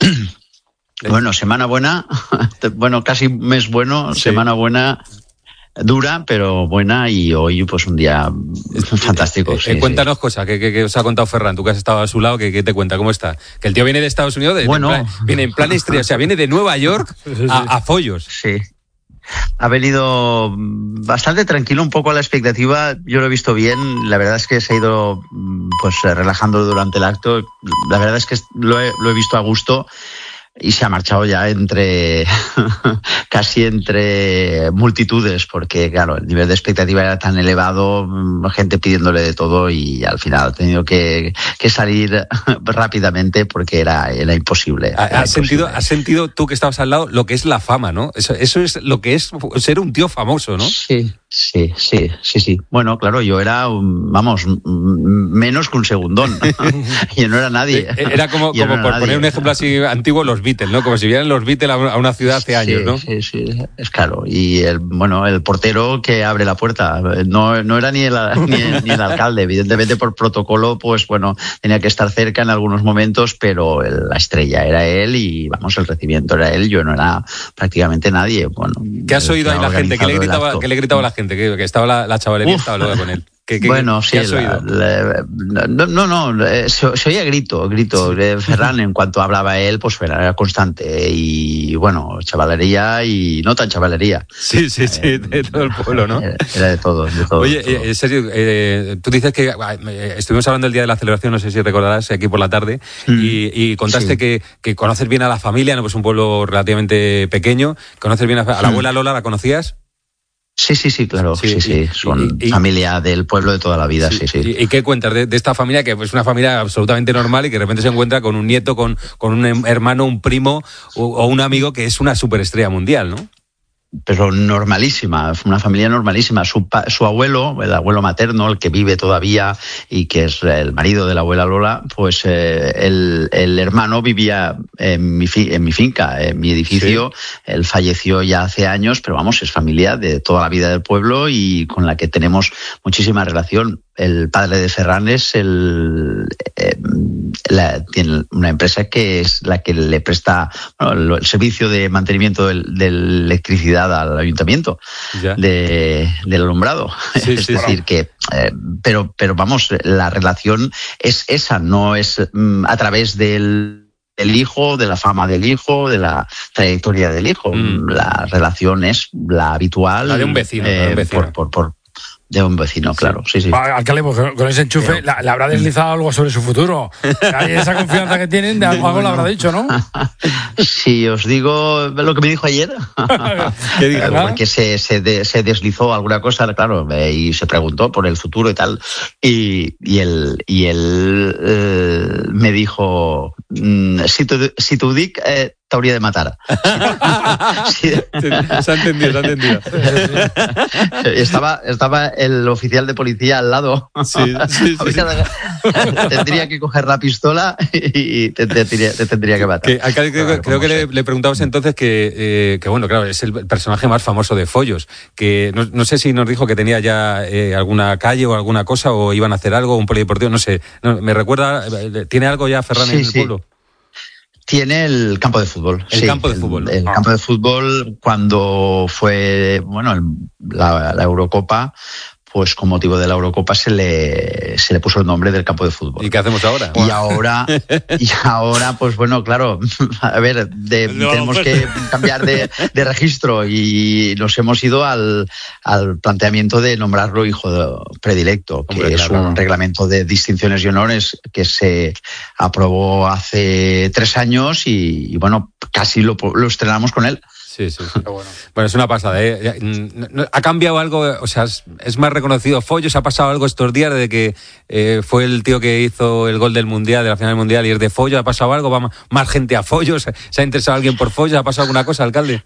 Bueno, semana buena, bueno, casi mes bueno, sí. Semana buena, dura, pero buena, y hoy pues un día fantástico. Eh, sí, eh, cuéntanos sí. cosas, ¿qué, qué, qué os ha contado Ferran? Tú que has estado a su lado, ¿qué, qué te cuenta? ¿Cómo está? Que el tío viene de Estados Unidos, de, bueno. de plan, viene en plan estrella, o sea, viene de Nueva York sí, sí, sí. A, a Follos. Sí. Ha venido bastante tranquilo, un poco a la expectativa. Yo lo he visto bien. La verdad es que se ha ido pues relajando durante el acto. La verdad es que lo he, lo he visto a gusto. Y se ha marchado ya entre casi entre multitudes, porque claro, el nivel de expectativa era tan elevado, gente pidiéndole de todo, y al final ha tenido que, que salir rápidamente porque era, era imposible. Era ¿Has, imposible. Sentido, ¿Has sentido tú que estabas al lado lo que es la fama, ¿no? Eso, eso es lo que es ser un tío famoso, ¿no? Sí. Sí, sí, sí, sí. Bueno, claro, yo era, un, vamos, menos que un segundón. Yo no era nadie. Era como, como no por nadie. Poner un ejemplo así antiguo, los Beatles, ¿no? Como si vieran los Beatles a una ciudad hace años, sí, ¿no? Sí, sí, es claro. Y el, bueno, el portero que abre la puerta, no, no era ni el, ni, el, ni el alcalde. Evidentemente, por protocolo, pues bueno, tenía que estar cerca en algunos momentos, pero el, la estrella era él y, vamos, el recibimiento era él. Yo no era prácticamente nadie. Bueno, ¿qué has oído ahí la gente? ¿Qué le gritaba, ¿qué le gritaba a la gente? Que, que estaba la, la chavalería, Uf. estaba luego con él. ¿Qué, qué, bueno, sí, ¿qué has oído? La, la, no, no, no, se, se oía grito, grito. Sí. Ferran, en cuanto hablaba él, pues era constante. Y bueno, chavalería y no tan chavalería. Sí, sí, sí, eh, de todo el pueblo, ¿no? Era, era de todo, de todo. Oye, de todo. Eh, Sergio, eh, tú dices que eh, estuvimos hablando del día de la celebración, no sé si recordarás, aquí por la tarde, mm. y, y contaste sí. que, que conoces bien a la familia, ¿no? Pues un pueblo relativamente pequeño. ¿Conoces bien a, a la mm. abuela Lola? ¿La conocías? Sí, sí, sí, claro, sí, sí, sí. son y, y, familia del pueblo de toda la vida, sí, sí. sí. ¿Y, y qué cuentas de, de esta familia, que es una familia absolutamente normal y que de repente se encuentra con un nieto, con, con un hermano, un primo o, o un amigo que es una superestrella mundial, ¿no? Pero normalísima, una familia normalísima. Su, su abuelo, el abuelo materno, el que vive todavía y que es el marido de la abuela Lola, pues eh, el, el hermano vivía en mi, fi, en mi finca, en mi edificio. Sí. Él falleció ya hace años, pero vamos, es familia de toda la vida del pueblo y con la que tenemos muchísima relación. El padre de Ferran es el, eh, la, tiene una empresa que es la que le presta bueno, el servicio de mantenimiento de, de electricidad al ayuntamiento de, del alumbrado. Sí, es sí, decir, sí. que, eh, pero, pero vamos, la relación es esa, no es mm, a través del del hijo, de la fama del hijo, de la trayectoria del hijo. Mm. La relación es la habitual. La de un vecino. Eh, de un vecino. Por, por, por, de un vecino, claro, sí, sí. sí. Alcalde, pues con ese enchufe Pero... la, le habrá deslizado algo sobre su futuro. Hay esa confianza que tienen, de algo, algo le habrá dicho, ¿no? Si os digo lo que me dijo ayer, ¿Qué dijo? Porque se, se, de, se deslizó alguna cosa, claro, y se preguntó por el futuro y tal, y, y él, y él eh, me dijo, si tu, si tu dic eh, t'hauria de matar. Sí. Se ha entendido, se ha entendido. Estaba, estaba el oficial de policía al lado. Sí, sí, sí. Tendría que coger la pistola y te, te, te, te tendría que matar. Que, acá, creo, ver, creo que le, le preguntamos entonces que, eh, que, bueno, claro, es el personaje más famoso de Follos. Que no, no sé si nos dijo que tenía ya eh, alguna calle o alguna cosa, o iban a hacer algo, un polideportivo, no sé. No, me recuerda, ¿tiene algo ya Ferran sí, en el sí. pueblo? Tiene el campo de fútbol. El sí, campo de fútbol. El, el ah. campo de fútbol, cuando fue, bueno, el, la, la Eurocopa, pues con motivo de la Eurocopa se le, se le puso el nombre del campo de fútbol. ¿Y qué hacemos ahora? Y ahora, y ahora pues bueno, claro, a ver, de, tenemos que cambiar de, de registro y nos hemos ido al, al planteamiento de nombrarlo hijo de, predilecto, que Hombre, es claro. un reglamento de distinciones y honores que se aprobó hace tres años y, y bueno, casi lo, lo estrenamos con él. Sí, sí, sí. Bueno. bueno, es una pasada, ¿eh? ¿Ha cambiado algo? O sea, ¿es más reconocido Follos? ¿Ha pasado algo estos días desde que eh, fue el tío que hizo el gol del Mundial, de la final del Mundial, y es de Follos? ¿Ha pasado algo? ¿Va más gente a Follos? ¿Se ha interesado alguien por Follos? ¿Ha pasado alguna cosa, alcalde?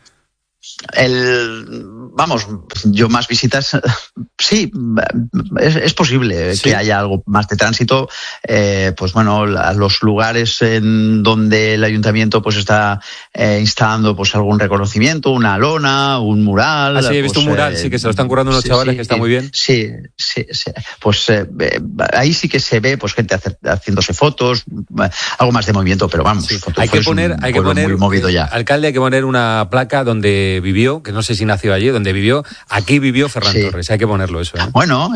El, vamos, yo más visitas, sí, es, es posible ¿Sí? que haya algo más de tránsito. Eh, pues bueno, la, los lugares en donde el ayuntamiento pues está eh, instalando pues algún reconocimiento, una lona, un mural. Ah, sí, he visto pues, un mural, eh, sí, que se lo están currando unos sí, chavales sí, que está sí, muy bien. Sí, sí, sí. Pues eh, ahí sí que se ve pues gente hacer, haciéndose fotos, algo más de movimiento, pero vamos, sí. hay que poner, hay que poner, muy movido ya. Alcalde, hay que poner una placa donde vivió, que no sé si nació allí, donde vivió, aquí vivió Ferran sí. Torres, hay que ponerlo eso. ¿eh? Bueno,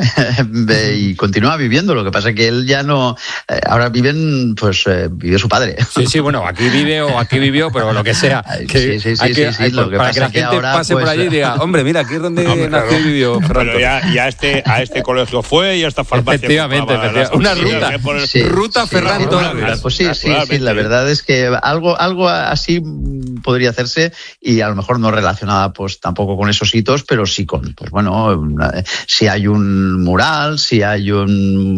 y continúa viviendo, lo que pasa es que él ya no, eh, ahora viven, pues eh, vivió su padre. Sí, sí, bueno, aquí vive o aquí vivió, pero lo que sea. Que sí, sí, sí, hay que, sí, sí, hay, lo que para pasa que la que gente ahora, pase pues, por allí y diga, hombre, mira, aquí es donde no, nació claro. y vivió Ferran Torres. Ya, y a este, a este colegio fue y a esta farmacia. Efectivamente, efectivamente. Una ruta, sí, sí, ruta sí, Ferran sí, Torres. Pues sí, sí, sí, la verdad es que algo, algo así podría hacerse y a lo mejor no relacionada pues tampoco con esos hitos, pero sí con, pues bueno, una, si hay un mural, si hay un,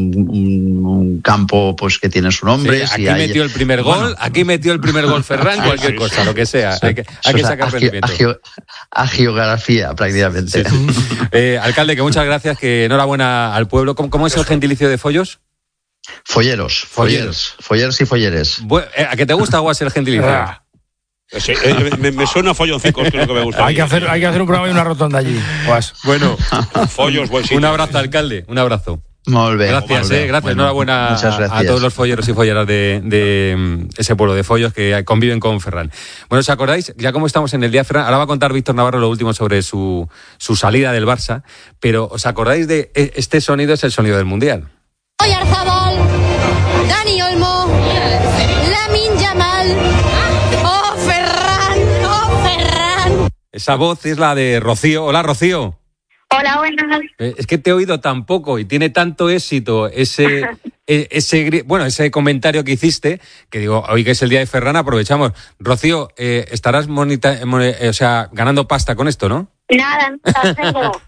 un, un campo pues que tiene su nombre. Sí, aquí si hay, metió el primer gol, bueno, aquí metió el primer gol Ferran, cualquier sí, cosa, sí, lo que sea. Sí, hay que, hay que sacar rendimiento. A geografía, prácticamente. Sí, sí. Eh, alcalde, que muchas gracias, que enhorabuena al pueblo. ¿Cómo, cómo es el gentilicio de Follos? Folleros, folleros, folleros y folleres. Bueno, ¿a qué te gusta o es el gentilicio? Ah. Sí, eh, me, me suena folloncicos, que es lo que me gusta. Hay que hacer, hay que hacer un programa y una rotonda allí. Pues. Bueno, follos, buen sitio. Un abrazo, alcalde, un abrazo. Muy bien. Gracias, muy bien. Eh, gracias. Bueno, enhorabuena muchas gracias. a todos los folleros y folleras de, de ese pueblo de Follos que conviven con Ferran. Bueno, ¿os acordáis? Ya como estamos en el día Ferran, ahora va a contar Víctor Navarro lo último sobre su, su salida del Barça, pero ¿os acordáis de este sonido? Es el sonido del Mundial. Oyarzabal, Dani Olmo, Lamine Yamal. ¡Oh, Ferran! ¡Oh, Ferran! Esa voz es la de Rocío. Hola, Rocío. Hola, buenas. Eh, es que te he oído tan poco y tiene tanto éxito ese, ese, bueno, ese comentario que hiciste, que digo, hoy que es el día de Ferran, aprovechamos. Rocío, eh, estarás monita, eh, o sea, ganando pasta con esto, ¿no? Nada, no tengo.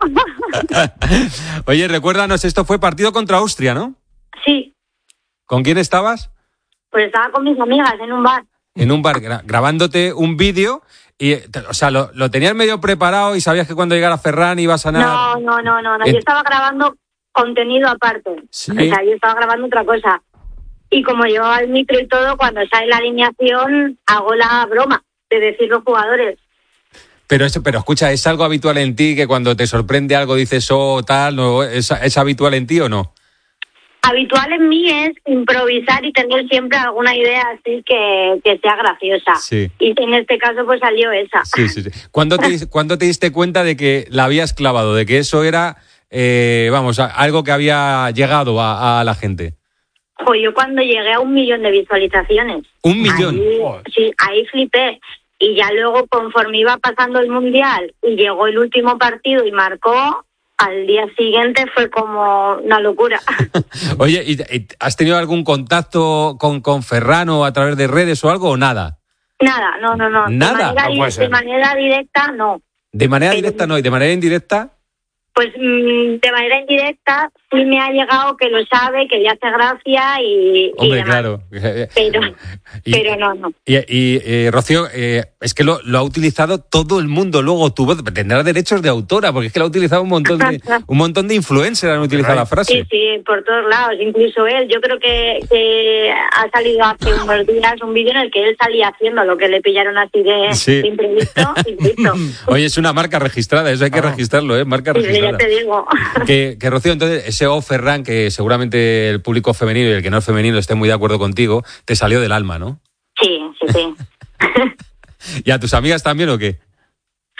Oye, recuérdanos, esto fue partido contra Austria, ¿no? Sí. ¿Con quién estabas? Pues estaba con mis amigas en un bar. En un bar, gra- grabándote un vídeo. Y, o sea, lo, lo tenías medio preparado y sabías que cuando llegara Ferran iba a sanar. No, no, no, no, no. Yo estaba grabando contenido aparte. ¿Sí? O sea, yo estaba grabando otra cosa. Y como yo al micro y todo, cuando sale la alineación, hago la broma de decir los jugadores. Pero eso, pero escucha, ¿es algo habitual en ti que cuando te sorprende algo dices oh, tal, no, ¿es, es habitual en ti o no? Habitual en mí es improvisar y tener siempre alguna idea así que, que sea graciosa. Sí. Y en este caso pues salió esa. Sí, sí, sí. ¿Cuándo te, ¿cuándo te diste cuenta de que la habías clavado, de que eso era, eh, vamos, algo que había llegado a, a la gente? Pues yo cuando llegué a un millón de visualizaciones. ¿Un millón? Ahí, sí, ahí flipé. Y ya luego, conforme iba pasando el Mundial y llegó el último partido y marcó, al día siguiente fue como una locura. Oye, ¿y, y has tenido algún contacto con, con Ferran o a través de redes o algo o nada? Nada, no, no, no. ¿Nada? De manera, No puede ser. de manera directa, no. ¿De manera Pero, directa no? ¿Y de manera indirecta? Pues de manera indirecta sí me ha llegado que lo sabe, que le hace gracia y, Hombre, y demás. claro. Pero, Y- pero no, no. Y, y, eh, Rocío, eh, es que lo, lo ha utilizado todo el mundo luego. Tu voz tendrá derechos de autora, porque es que lo ha utilizado un montón de, un montón de influencers han utilizado la frase. Sí, sí, por todos lados, incluso él. Yo creo que, que ha salido hace unos días un vídeo en el que él salía haciendo lo que le pillaron así de, Sí. de imprevisto y listo. Oye, es una marca registrada, eso hay que registrarlo, ¿eh? Marca Sí, ya registrada. te digo. Que, que Rocío, entonces, ese O Ferran, que seguramente el público femenino y el que no es femenino esté muy de acuerdo contigo, te salió del alma, ¿no? Sí, sí, sí. ¿Y a tus amigas también o qué?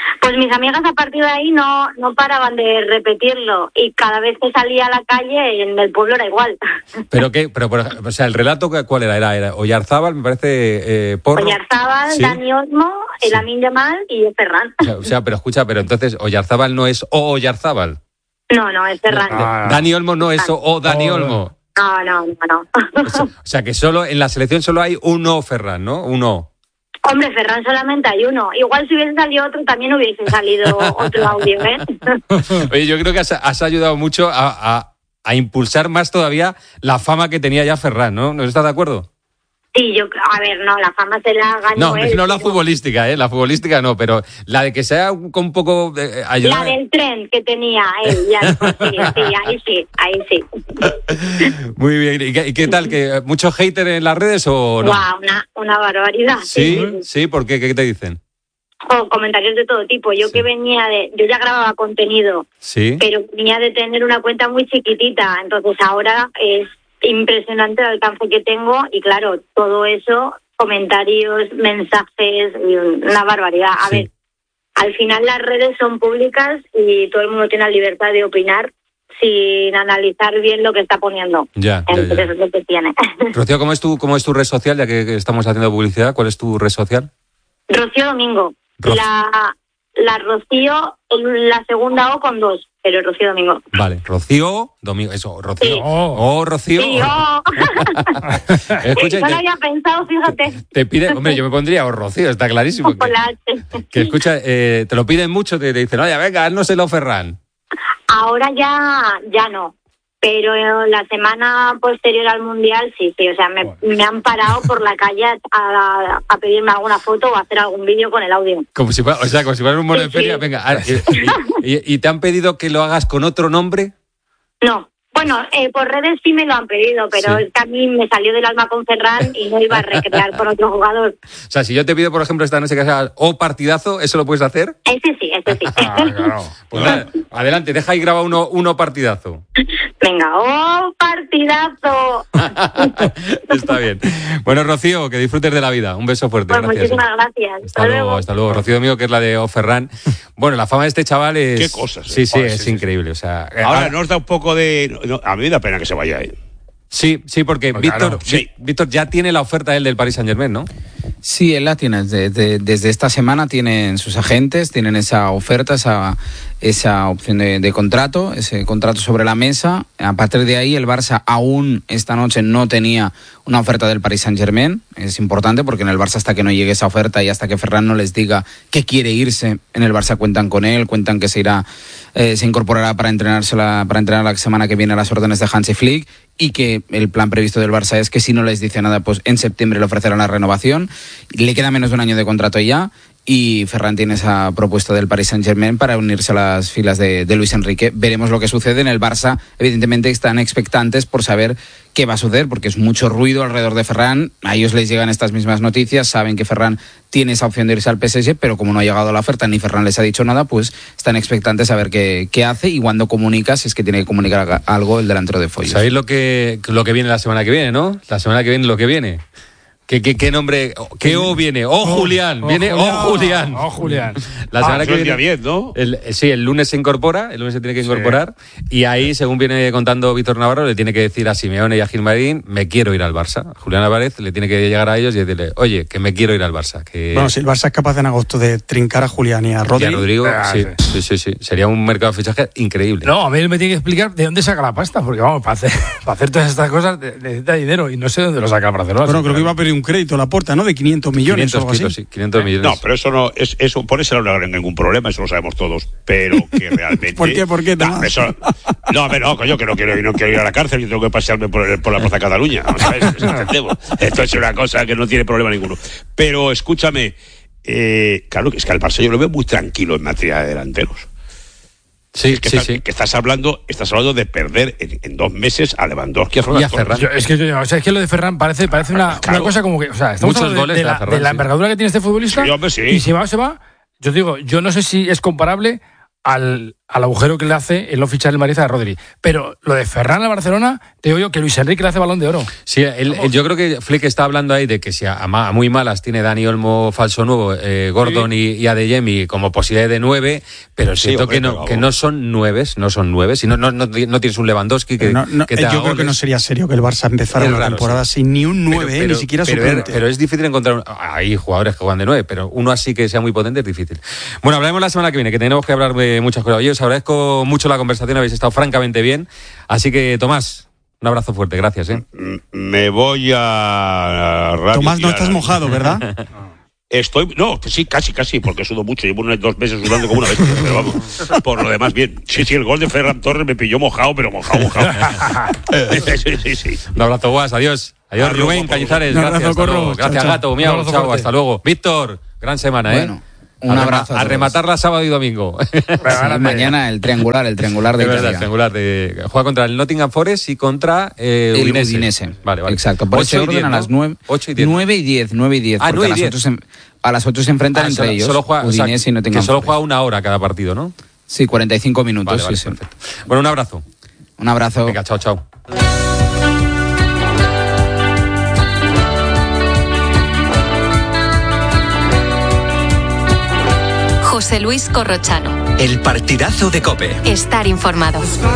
Pues mis amigas a partir de ahí no, no paraban de repetirlo y cada vez que salía a la calle en el pueblo era igual. ¿Pero qué? Pero, por ejemplo, o sea, ¿el relato cuál era? Era, era Oyarzábal, me parece, eh, Porro. Oyarzábal, ¿Sí? Dani Olmo, el Sí. Lamine Yamal y Ferran. O sea, o sea, pero escucha, pero entonces Oyarzábal no es O Oyarzábal. No, no, es Ferran. Ah. Dani Olmo no es O, o Dani Oh. Olmo. No, no, no, no. O sea, o sea, que solo en la selección solo hay un O Ferran, ¿no? Un O. Hombre, Ferran solamente hay uno. Igual si hubiese salido otro también hubiese salido otro audio, ¿eh? Oye, yo creo que has, has ayudado mucho a, a, a impulsar más todavía la fama que tenía ya Ferran, ¿no? ¿No estás de acuerdo? Sí, yo, a ver, no, la fama se la ganó No, él. no la futbolística, ¿eh? La futbolística no, pero la de que sea un, un poco... Eh, ayudar... La del tren que tenía él, ya, pues sí, sí, ahí sí, ahí sí. Muy bien. ¿Y qué, y qué tal? ¿Que muchos haters en las redes o no? Guau, una, una barbaridad. ¿Sí? ¿Sí? ¿Por qué? ¿Qué te dicen? O comentarios de todo tipo. Yo Sí. que venía de... Yo ya grababa contenido, ¿Sí? pero venía de tener una cuenta muy chiquitita. Entonces ahora es impresionante el alcance que tengo y claro, todo eso, comentarios, mensajes, y una barbaridad. A Sí. ver, al final las redes son públicas y todo el mundo tiene la libertad de opinar sin analizar bien lo que está poniendo. Ya, ya, Entonces ya. es lo que tiene. Rocío, ¿cómo es tu, cómo es tu red social? Ya que que estamos haciendo publicidad, ¿cuál es tu red social? Rocío Domingo. Ro- La, la Rocío, la segunda O con dos, pero Rocío Domingo. Vale, Rocío Domingo, eso, Rocío. Sí. Oh, Rocío. Sí, oh. Escucha, No lo te, había pensado, fíjate. te pide, hombre, yo me pondría, oh, Rocío, está clarísimo. Que, Con la H. que escucha, eh, te lo piden mucho, te, te dicen, oye, venga, haznoselo, Ferran. Ahora ya, ya no. Pero la semana posterior al Mundial, sí, sí. O sea, me, me han parado por la calle a, a pedirme alguna foto o a hacer algún vídeo con el audio. Como si fuera, o sea, como si fuera un mono de Sí, sí. feria, venga. ah, y, y- y te han pedido que lo hagas con otro nombre? No. Bueno, eh, por redes sí me lo han pedido, pero Sí. es que a mí me salió del alma con Ferran y no iba a recrear con otro jugador. O sea, si yo te pido, por ejemplo, esta noche que hagas o partidazo, ¿eso lo puedes hacer? Ese sí, ese sí. Pues nada, adelante, deja ahí graba uno, uno partidazo. Venga, ¡oh, partidazo! Está bien. Bueno, Rocío, que disfrutes de la vida. Un beso fuerte. Pues Gracias. muchísimas gracias. Hasta luego, hasta luego. Rocío mío, que es la de O Ferran. Bueno, la fama de este chaval es... Qué cosas, eh. Sí, sí, Joder, es sí, sí. increíble. O sea, eh, Ahora nos da un poco de... no, a mí me da pena que se vaya, ¿eh? Sí, sí, porque Pues Víctor, claro, sí. Vi- Víctor ya tiene la oferta él del Paris Saint-Germain, ¿no? Sí, él la tiene. Desde, desde esta semana tienen sus agentes, tienen esa oferta, esa, esa opción de, de contrato, ese contrato sobre la mesa. A partir de ahí, el Barça aún esta noche no tenía una oferta del Paris Saint-Germain. Es importante porque en el Barça, hasta que no llegue esa oferta y hasta que Ferran no les diga que quiere irse, en el Barça cuentan con él, cuentan que se irá, eh, se incorporará para entrenarse la, para entrenar la semana que viene a las órdenes de Hansi Flick, y que el plan previsto del Barça es que si no les dice nada, pues en septiembre le ofrecerán la renovación. Le queda menos de un año de contrato ya y Ferran tiene esa propuesta del Paris Saint-Germain para unirse a las filas de, de Luis Enrique. Veremos lo que sucede. En el Barça evidentemente están expectantes por saber qué va a suceder, porque es mucho ruido alrededor de Ferran. A ellos les llegan estas mismas noticias, saben que Ferran tiene esa opción de irse al P S G, pero como no ha llegado la oferta ni Ferran les ha dicho nada, pues están expectantes a ver qué, qué hace y cuando comunica, si es que tiene que comunicar algo el delantero de Foyos. ¿Sabéis lo que, lo que viene la semana que viene, no? La semana que viene lo que viene. ¿Qué, qué, qué nombre? ¿Qué O viene? ¡Oh, Julián! oh, Viene ¡Oh, Julián! ¡Oh, Julián! La Ah, semana eso que es día viene. diez, ¿no? El, sí, el lunes se incorpora, el lunes se tiene que incorporar. Y ahí, según viene contando Víctor Navarro, le tiene que decir a Simeone y a Gilmarín, me quiero ir al Barça. Julián Álvarez le tiene que llegar a ellos y decirle, oye, que me quiero ir al Barça. Que... Bueno, si el Barça es capaz en agosto de trincar a Julián y a Rodri, Y a Rodrigo, Ah, sí, sí. sí, sí, sí. Sería un mercado de fichaje increíble. No, a mí él me tiene que explicar de dónde saca la pasta, porque vamos, para hacer, para hacer todas estas cosas necesita dinero y no sé dónde lo saca el Barcelona. bueno, creo que iba a pedir un crédito a la Porta, ¿no? De quinientos millones quinientos o algo kilos, así. sí, quinientos millones. No, pero eso no es eso por eso no hay ningún problema, eso lo sabemos todos, pero que realmente ¿Por qué? ¿Por qué, no, Tomás? eso, no, pero no, coño, que no quiero, no quiero ir a la cárcel y tengo que pasearme por, el- por la Plaza Cataluña, ¿no sabes? Eso entendemos. Esto es una cosa que no tiene problema ninguno. Pero escúchame, eh, claro que es que al Barça yo lo veo muy tranquilo en materia de delanteros. Sí, Que, sí, estás, sí. que estás hablando, estás hablando de perder en, en dos meses a Lewandowski y a Y a Ferran Torres. Ferran. Yo- es que yo- o sea, es que lo de Ferran parece, parece una, Claro. una cosa como que, o sea, estamos Muchos hablando goles de, de de la, Ferran, de la sí. envergadura que tiene este futbolista. Sí, hombre, sí. Y si va, se va. Yo digo, yo no sé si es comparable al, al agujero que le hace el no fichar el Madrid a Rodri. Pero lo de Ferran al Barcelona, te digo yo que Luis Enrique le hace Balón de Oro. Sí, el, el, yo creo que Flick está hablando ahí de que si a, a muy malas tiene Dani Olmo falso nuevo, eh, Gordon sí. y, y Adeyemi como posibilidad de nueve, pero siento sí, que, no, que no son nueves, no son nueve, si no, no, no, no tienes un Lewandowski que, no, no, que te Yo haga creo goles. Que no sería serio que el Barça empezara una raro, temporada sí. sin ni un nueve, pero, pero, ni siquiera pero, suplente. Pero es difícil encontrar, hay jugadores que juegan de nueve, pero uno así que sea muy potente es difícil. Bueno, hablaremos la semana que viene, que tenemos que hablar de muchas cosas. Oye, os agradezco mucho la conversación, habéis estado francamente bien. Así que, Tomás, un abrazo fuerte, gracias. ¿eh? Me voy a... Tomás, no estás mojado, ¿verdad? Estoy, no, sí, casi, casi, porque sudo mucho, llevo unos dos meses sudando como una bestia, pero vamos, por lo demás, bien. Sí, sí, el gol de Ferran Torres me pilló mojado, pero mojado, mojado. sí, sí, sí. Un abrazo, Guas, adiós. Adiós, adiós Rubén Cañizares, gracias. Abrazo, hasta luego. Gracias, chao, Gato, miau, chao, fuerte. Hasta luego. Víctor, gran semana, bueno. ¿eh? Un a abrazo. A, a rematarla sábado y domingo. Sí, mañana el triangular, el triangular de, de Italia. verdad, el triangular de juega contra el Nottingham Forest y contra eh, el Udinese. Udinese. Vale, vale. Exacto. Por ese orden diez, a las nueve, nueve y diez, nueve y diez. Ah, nueve y diez. Se, a las ocho se enfrentan ah, entre solo, ellos. Solo juega, Udinese o sea, y Nottingham que solo Forest. juega una hora cada partido, ¿no? Sí, cuarenta y cinco minutos. Vale, vale, sí, perfecto. Sí. Bueno, un abrazo. Un abrazo. Venga, chao, chao. José Luis Corrochano. El partidazo de COPE. Estar informado.